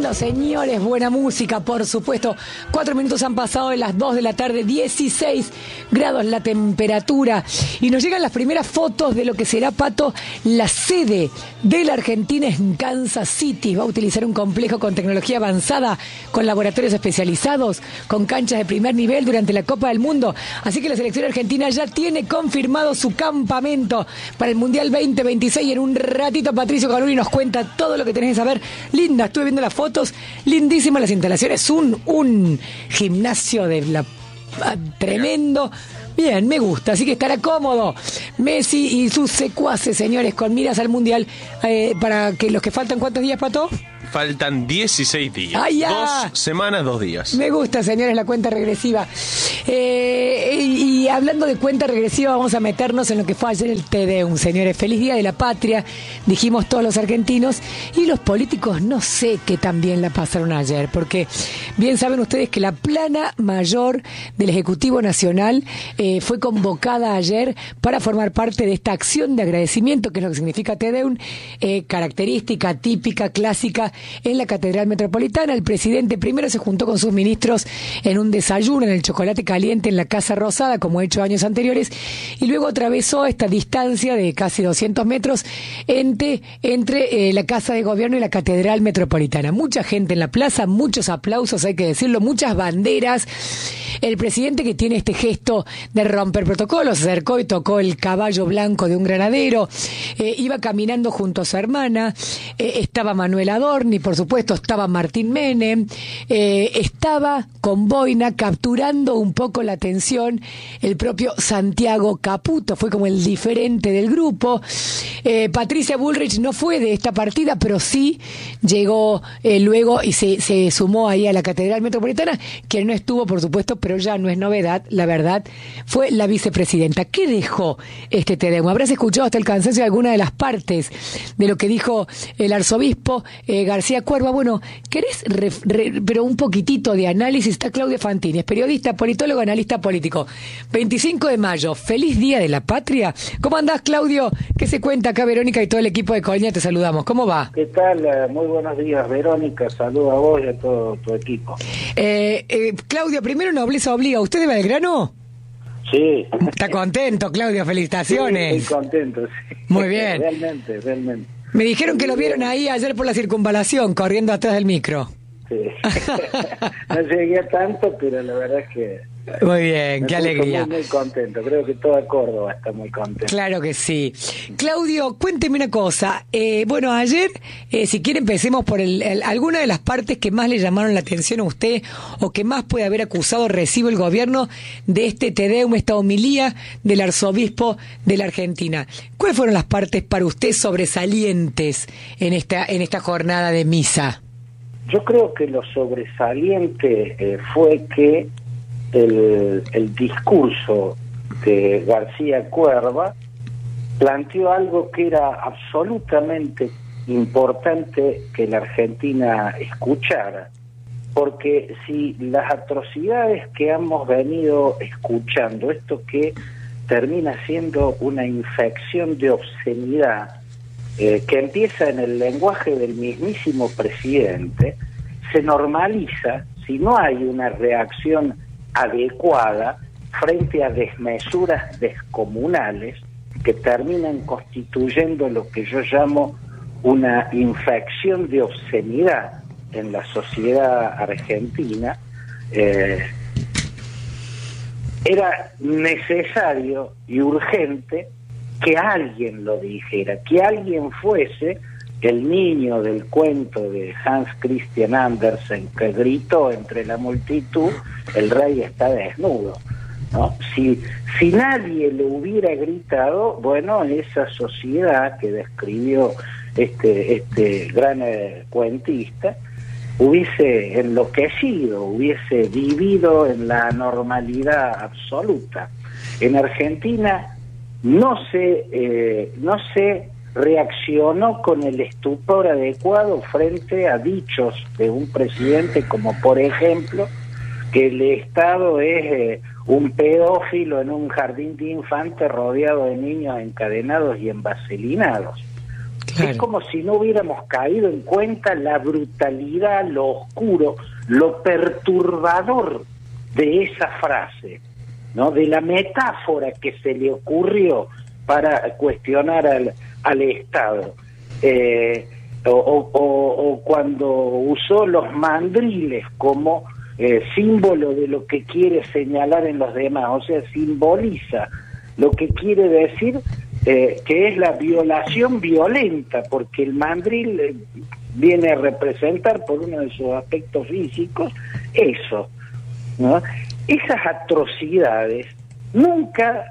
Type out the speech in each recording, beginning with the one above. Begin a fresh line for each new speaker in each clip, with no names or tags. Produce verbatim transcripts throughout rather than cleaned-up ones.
lindo, señores, buena música, por supuesto. Cuatro minutos han pasado de las dos de la tarde, dieciséis grados la temperatura. Y nos llegan las primeras fotos de lo que será, Pato, la sede de la Argentina en Kansas City. Va a utilizar un complejo con tecnología avanzada, con laboratorios especializados, con canchas de primer nivel durante la Copa del Mundo. Así que la selección argentina ya tiene confirmado su campamento para el Mundial veinte veintiséis. Y en un ratito Patricio Caruli nos cuenta todo lo que tenés que saber. Linda, estuve viendo las fotos, lindísimas las instalaciones, un, un gimnasio de la tremendo. Bien, me gusta, así que estará cómodo Messi y sus secuaces, señores, con miras al Mundial. Eh, para que los que faltan, ¿cuántos días, Pato?
Faltan dieciséis días.
¡Ay, ya!
Dos semanas, dos días.
Me gusta, señores, la cuenta regresiva. Eh, y, y hablando de cuenta regresiva, vamos a meternos en lo que fue ayer el Te Deum, señores. Feliz Día de la Patria, dijimos todos los argentinos. Y los políticos no sé qué tan bien la pasaron ayer, porque bien saben ustedes que la plana mayor del Ejecutivo Nacional eh, fue convocada ayer para formar parte de esta acción de agradecimiento, que es lo que significa Te Deum, eh, característica, típica, clásica, en la Catedral Metropolitana. El presidente primero se juntó con sus ministros en un desayuno en el chocolate caliente en la Casa Rosada, como ha hecho años anteriores, y luego atravesó esta distancia de casi doscientos metros entre, entre eh, la Casa de Gobierno y la Catedral Metropolitana. Mucha gente en la plaza, muchos aplausos, hay que decirlo, muchas banderas. El presidente, que tiene este gesto de romper protocolos, se acercó y tocó el caballo blanco de un granadero, eh, iba caminando junto a su hermana, eh, estaba Manuel Adorni, por supuesto, estaba Martín Menem, eh, estaba con boina capturando un poco la atención el propio Santiago Caputo, fue como el diferente del grupo. Eh, Patricia Bullrich no fue de esta partida, pero sí llegó eh, luego y se, se sumó ahí a la Catedral Metropolitana. Quien no estuvo, por supuesto, pero ya no es novedad, la verdad, fue la vicepresidenta. ¿Qué dejó este Te Deum? Habrás escuchado hasta el cansancio alguna de las partes de lo que dijo el arzobispo eh, García Cuerva. Bueno, ¿querés re, re, pero un poquitito de análisis? Está Claudia Fantini, es periodista, politólogo, analista político. veinticinco de mayo, feliz Día de la Patria. ¿Cómo andás, Claudio? ¿Qué se cuenta acá, Verónica y todo el equipo de Colina? Te saludamos. ¿Cómo va?
¿Qué tal? Muy buenos días, Verónica. Saludo a vos y a todo tu equipo.
Eh, eh, Claudio, primero nobleza obliga. ¿Usted de Belgrano?
Sí.
Está contento, Claudio, felicitaciones.
Sí, estoy contento, sí.
Muy bien.
Realmente, realmente.
Me dijeron que lo vieron ahí ayer por la circunvalación, corriendo atrás del micro.
Sí. No llegué a tanto, pero la verdad es que...
Muy bien, qué alegría.
Muy, muy contento, creo que toda Córdoba está muy contenta.
Claro que sí. Claudio, cuénteme una cosa. Eh, bueno, ayer, eh, si quiere empecemos por el, el, alguna de las partes que más le llamaron la atención a usted o que más puede haber acusado recibo el gobierno de este Te Deum, esta homilía del arzobispo de la Argentina. ¿Cuáles fueron las partes para usted sobresalientes en esta, en esta jornada de misa?
Yo creo que lo sobresaliente eh, fue que El, el discurso de García Cuerva planteó algo que era absolutamente importante que la Argentina escuchara, porque si las atrocidades que hemos venido escuchando, esto que termina siendo una infección de obscenidad, eh, que empieza en el lenguaje del mismísimo presidente, se normaliza si no hay una reacción adecuada frente a desmesuras descomunales que terminan constituyendo lo que yo llamo una infección de obscenidad en la sociedad argentina. Eh, era necesario y urgente que alguien lo dijera, que alguien fuese el niño del cuento de Hans Christian Andersen que gritó entre la multitud: el rey está desnudo, ¿no? Si, si nadie le hubiera gritado, bueno, esa sociedad que describió este, este gran eh, cuentista hubiese enloquecido, hubiese vivido en la anormalidad absoluta. En Argentina no se, eh, no se reaccionó con el estupor adecuado frente a dichos de un presidente como, por ejemplo, que el Estado es eh, un pedófilo en un jardín de infantes rodeado de niños encadenados y envaselinados.
Claro.
Es como si no hubiéramos caído en cuenta la brutalidad, lo oscuro, lo perturbador de esa frase, ¿no? De la metáfora que se le ocurrió para cuestionar al, al Estado. Eh, o, o, o cuando usó los mandriles como eh, símbolo de lo que quiere señalar en los demás, o sea, simboliza lo que quiere decir eh, que es la violación violenta, porque el mandril eh, viene a representar por uno de sus aspectos físicos eso, ¿no? Esas atrocidades nunca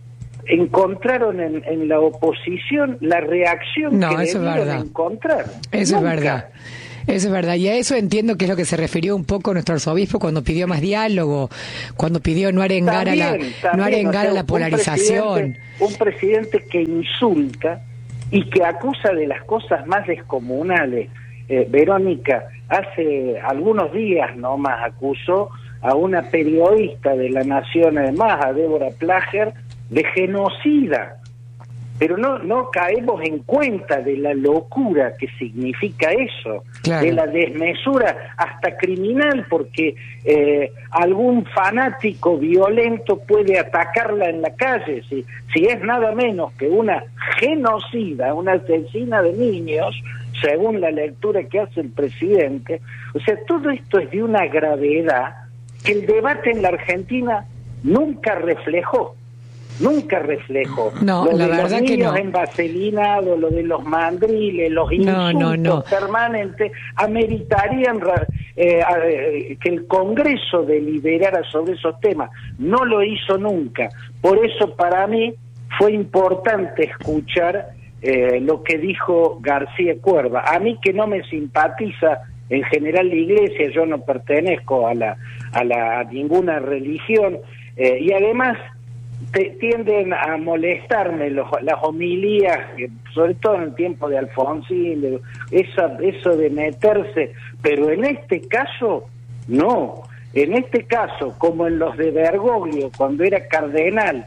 encontraron en, en la oposición la reacción
no,
que
eso es
debieron
verdad.
encontrar.
Eso
Nunca.
es verdad. Eso es verdad, y a eso entiendo que es lo que se refirió un poco nuestro arzobispo cuando pidió más diálogo, cuando pidió no arengar
También,
a la
también,
no arengar
o sea,
a la
un
polarización.
presidente, un presidente que insulta y que acusa de las cosas más descomunales. Eh, Verónica, hace algunos días nomás acusó a una periodista de La Nación, además, a Débora Plager, de genocida. Pero no no caemos en cuenta de la locura que significa eso,
claro.
de la desmesura hasta criminal, porque eh, algún fanático violento puede atacarla en la calle, si, si es nada menos que una genocida, una asesina de niños, según la lectura que hace el presidente. O sea, todo esto es de una gravedad que el debate en la Argentina nunca reflejó. Nunca reflejó.
No,
lo
la
de
verdad
los
que
niños
no.
envaselinados, lo de los mandriles, los insultos
No, no, no.
permanentes, ameritarían eh, eh, que el Congreso deliberara sobre esos temas. No lo hizo nunca. Por eso para mí fue importante escuchar eh, lo que dijo García Cuerva. A mí, que no me simpatiza en general la Iglesia, yo no pertenezco a la a, la, a ninguna religión, eh, y además te, tienden a molestarme los, las homilías, sobre todo en el tiempo de Alfonsín, de, esa, eso de meterse, pero en este caso, no. En este caso, como en los de Bergoglio, cuando era cardenal,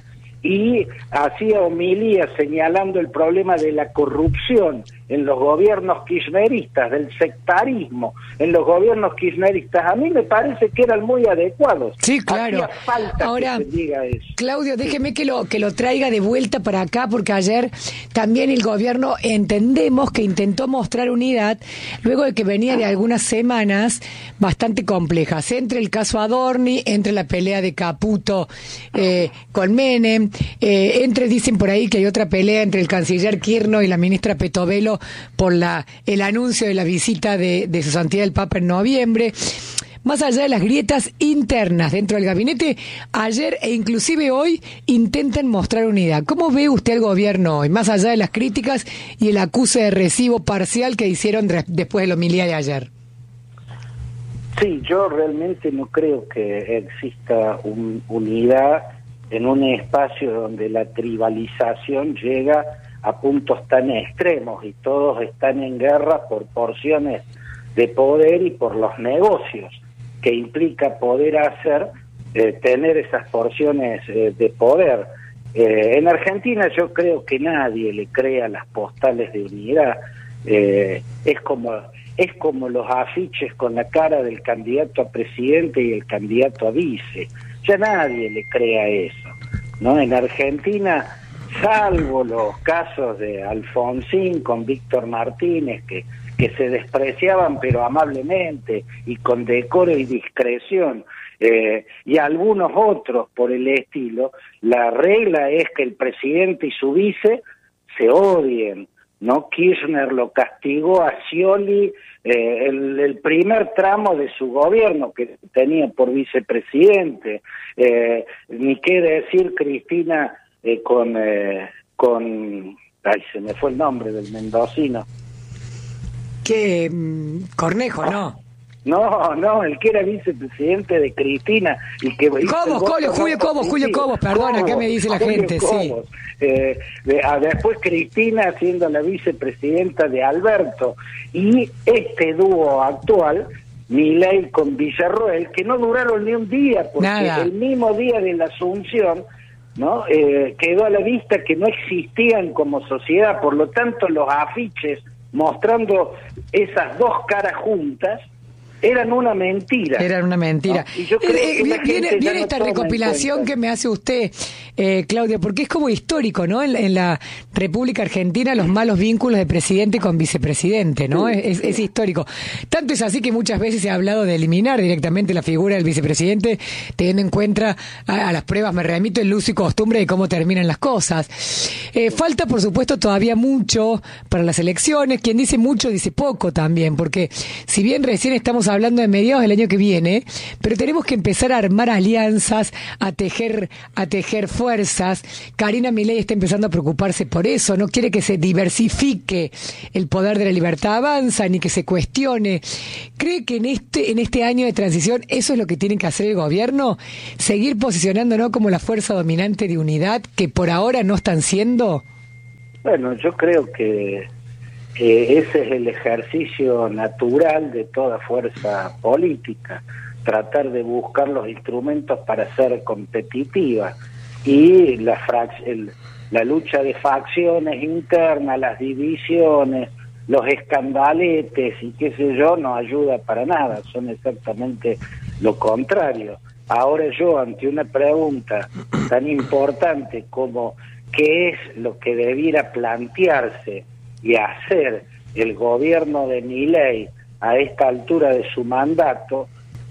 y hacía homilías señalando el problema de la corrupción en los gobiernos kirchneristas, del sectarismo en los gobiernos kirchneristas, a mí me parece que eran muy adecuados.
Sí, claro.
Hacía falta
Ahora,
que se diga eso.
Claudio, déjeme que lo que lo traiga de vuelta para acá, porque ayer también el gobierno entendemos que intentó mostrar unidad luego de que venía de algunas semanas bastante complejas, entre el caso Adorni, entre la pelea de Caputo eh, con Menem, eh, entre, dicen por ahí que hay otra pelea entre el canciller Kirchner y la ministra Petovelo por la el anuncio de la visita de, de su santidad el Papa en noviembre. Más allá de las grietas internas dentro del gabinete, ayer e inclusive hoy intentan mostrar unidad. ¿Cómo ve usted al gobierno hoy, más allá de las críticas y el acuse de recibo parcial que hicieron de, después de la homilía de ayer?
Sí, yo realmente no creo que exista un, unidad en un espacio donde la tribalización llega a puntos tan extremos y todos están en guerra por porciones de poder y por los negocios que implica poder hacer, eh, tener esas porciones eh, de poder. Eh, en Argentina yo creo que nadie le crea las postales de unidad. Eh, es como es como los afiches con la cara del candidato a presidente y el candidato a vice. Ya nadie le crea eso, ¿no? En Argentina, salvo los casos de Alfonsín con Víctor Martínez, que, que se despreciaban pero amablemente y con decoro y discreción, eh, y algunos otros por el estilo, la regla es que el presidente y su vice se odien, ¿no? Kirchner lo castigó a Scioli eh, el, el primer tramo de su gobierno que tenía por vicepresidente, eh, ni qué decir Cristina eh, con eh, con ay se me fue el nombre del mendocino,
Que Cornejo, ¿no?
No, no, el que era vicepresidente de Cristina y que
Cobos, Julio, Julio Cobos, Julio Cobos, perdona, ¿qué me dice la
Julio
gente?
Cobos.
Sí.
Eh, de, a, después Cristina siendo la vicepresidenta de Alberto y este dúo actual, Milei con Villarroel, que no duraron ni un día porque
Nada.
el mismo día de la asunción ¿no? Eh, quedó a la vista que no existían como sociedad, por lo tanto los afiches mostrando esas dos caras juntas eran una mentira.
Eran una mentira.
¿No? Y yo creo
eh,
que la
viene
gente ya
viene
no
esta
toma en
recopilación
cuenta.
que me hace usted, eh, Claudia, porque es como histórico, ¿no? En, la- en la República Argentina, los malos vínculos de presidente con vicepresidente, ¿no?
Sí,
es, es-
sí.
es histórico. Tanto es así que muchas veces se ha hablado de eliminar directamente la figura del vicepresidente, teniendo en cuenta a, a las pruebas, me remito, el uso y costumbre de cómo terminan las cosas. Eh, falta, por supuesto, todavía mucho para las elecciones. Quien dice mucho dice poco también, porque si bien recién estamos hablando de mediados del año que viene, pero tenemos que empezar a armar alianzas, a tejer, a tejer fuerzas. Karina Milei está empezando a preocuparse por eso, no quiere que se diversifique el poder de la libertad avanza, ni que se cuestione. ¿Cree que en este, en este año de transición eso es lo que tiene que hacer el gobierno? ¿Seguir posicionándonos como la fuerza dominante de unidad que por ahora no están siendo?
Bueno, yo creo que que ese es el ejercicio natural de toda fuerza política, tratar de buscar los instrumentos para ser competitiva, y la, frac- el- la lucha de facciones internas, las divisiones, los escandaletes y qué sé yo, no ayuda para nada, son exactamente lo contrario. Ahora yo, ante una pregunta tan importante como qué es lo que debiera plantearse y hacer el gobierno de Milei a esta altura de su mandato,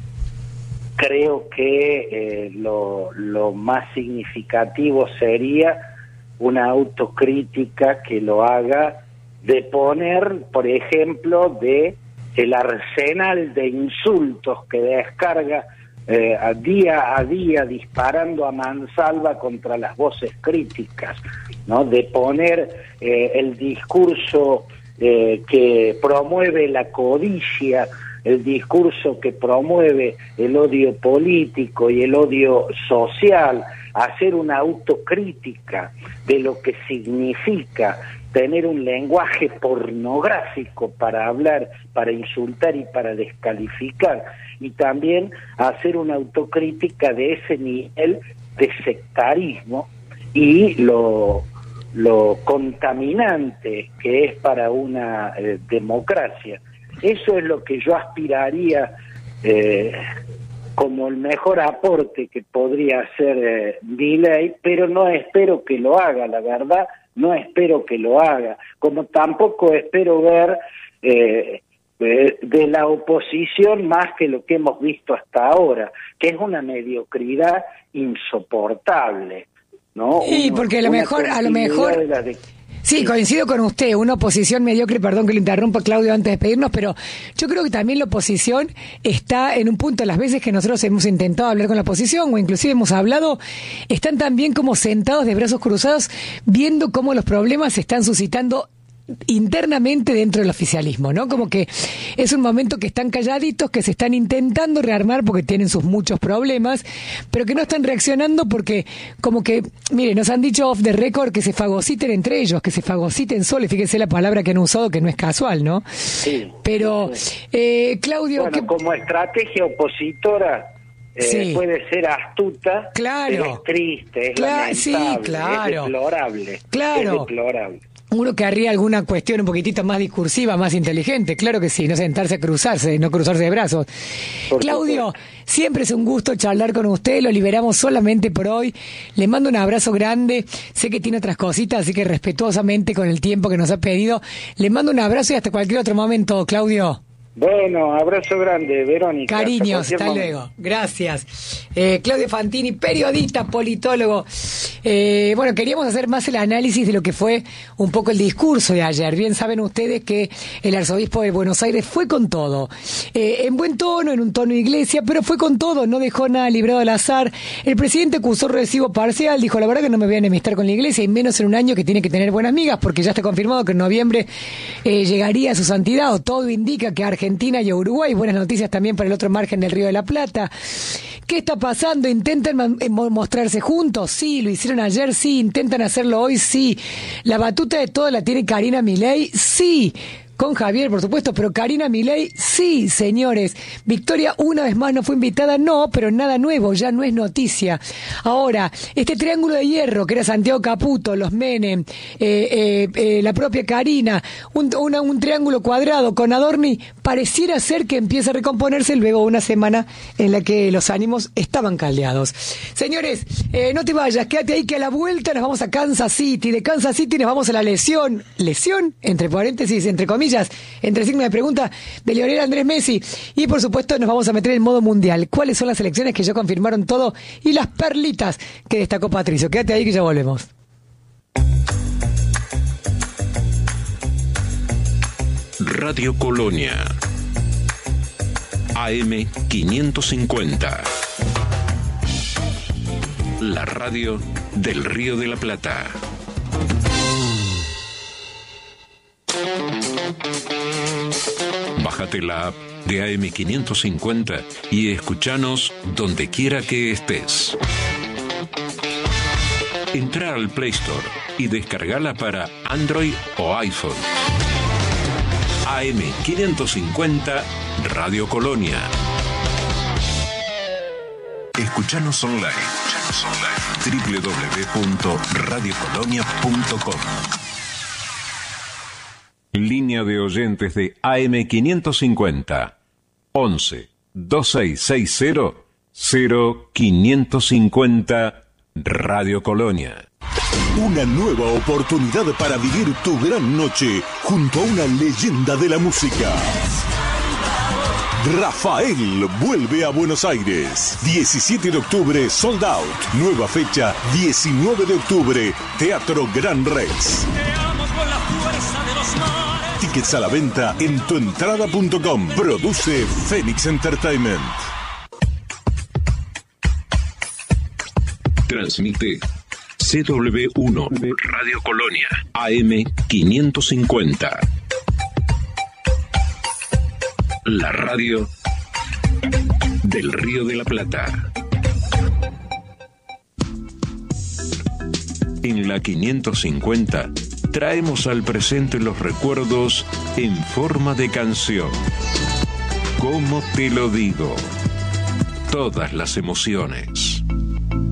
creo que eh, lo, lo más significativo sería una autocrítica que lo haga de poner, por ejemplo, de el arsenal de insultos que descarga eh, a día a día disparando a mansalva contra las voces críticas, ¿no? De poner eh, el discurso eh, que promueve la codicia, el discurso que promueve el odio político y el odio social, hacer una autocrítica de lo que significa tener un lenguaje pornográfico para hablar, para insultar y para descalificar, y también hacer una autocrítica de ese nivel de sectarismo y lo, lo contaminante que es para una eh, democracia. Eso es lo que yo aspiraría eh, como el mejor aporte que podría hacer eh, Milei, pero no espero que lo haga, la verdad, no espero que lo haga, como tampoco espero ver eh, de, de la oposición más que lo que hemos visto hasta ahora, que es una mediocridad insoportable, ¿no?
Sí,
Un-
porque a lo
una
mejor, a lo
continuidad
mejor...
de las de-
Sí, coincido con usted, una oposición mediocre, perdón que lo interrumpa, Claudio, antes de despedirnos, pero yo creo que también la oposición está en un punto, las veces que nosotros hemos intentado hablar con la oposición, o inclusive hemos hablado, están también como sentados de brazos cruzados, viendo cómo los problemas se están suscitando internamente dentro del oficialismo, ¿no? Como que es un momento que están calladitos, que se están intentando rearmar porque tienen sus muchos problemas, pero que no están reaccionando porque como que, mire, nos han dicho off the record que se fagociten entre ellos, que se fagociten solos, fíjese la palabra que han usado que no es casual, ¿no?
Sí,
Pero,
sí.
eh, Claudio,
Bueno,
¿qué-
como estrategia opositora eh,
Sí.
puede ser astuta,
Claro.
pero es triste, es
Cla-
lamentable,
sí, claro.
es deplorable,
Claro.
es deplorable.
uno querría alguna cuestión un poquitito más discursiva, más inteligente, claro que sí, no sentarse a cruzarse, no cruzarse de brazos.
Por
Claudio,
supuesto.
siempre es un gusto charlar con usted, lo liberamos solamente por hoy, le mando un abrazo grande, sé que tiene otras cositas, así que respetuosamente con el tiempo que nos ha pedido, le mando un abrazo y hasta cualquier otro momento, Claudio.
Bueno, abrazo grande, Verónica.
Cariños,
Hasta
hasta
cualquier
luego.
momento.
Gracias. Eh, Claudio Fantini, periodista, politólogo. Eh, bueno, queríamos hacer más el análisis de lo que fue un poco el discurso de ayer. Bien saben ustedes que el arzobispo de Buenos Aires fue con todo. Eh, en buen tono, en un tono iglesia, pero fue con todo, no dejó nada librado al azar. El presidente acusó recibo parcial, dijo, la verdad que no me voy a enemistar con la iglesia, y menos en un año que tiene que tener buenas migas, porque ya está confirmado que en noviembre eh, llegaría a su santidad, o todo indica que Argentina Argentina y Uruguay, buenas noticias también para el otro margen del Río de la Plata. ¿Qué está pasando? ¿Intentan man- mostrarse juntos? Sí. ¿Lo hicieron ayer? Sí. ¿Intentan hacerlo hoy? Sí. ¿La batuta de todo la tiene Karina Milei? Sí. con Javier, por supuesto, pero Karina Milei, sí, señores. Victoria, una vez más, no fue invitada, no, pero nada nuevo, ya no es noticia. Ahora, este triángulo de hierro, que era Santiago Caputo, los Menem, eh, eh, eh, la propia Karina, un, una, un triángulo cuadrado con Adorni, pareciera ser que empieza a recomponerse luego de una semana en la que los ánimos estaban caldeados. Señores, eh, no te vayas, quédate ahí que a la vuelta nos vamos a Kansas City, de Kansas City nos vamos a la lesión, lesión, entre paréntesis, entre comillas, entre signos de pregunta, de Lionel Andrés Messi. Y por supuesto nos vamos a meter en modo mundial. ¿Cuáles son las selecciones que ya confirmaron todo? Y las perlitas que destacó Patricio. Quédate ahí que ya volvemos.
Radio Colonia A M quinientos cincuenta, la radio del Río de la Plata. Bájate la app de A M quinientos cincuenta y escuchanos donde quiera que estés. Entra al Play Store y descargala para Android o iPhone. A M quinientos cincuenta Radio Colonia. Escuchanos online. Escuchanos online. doble u doble u doble u punto radio colonia punto com. Línea de oyentes de A M quinientos cincuenta. once, veintiséis sesenta, cero quinientos cincuenta Radio Colonia.
Una nueva oportunidad para vivir tu gran noche junto a una leyenda de la música. Rafael vuelve a Buenos Aires. diecisiete de octubre, sold out. Nueva fecha, diecinueve de octubre, Teatro Gran Rex. Tickets a la venta en tuentrada punto com. Produce Phoenix Entertainment.
Transmite C W uno Radio Colonia A M quinientos cincuenta. La radio del Río de la Plata. En la quinientos cincuenta traemos al presente los recuerdos en forma de canción. ¿Cómo te lo digo? Todas las emociones.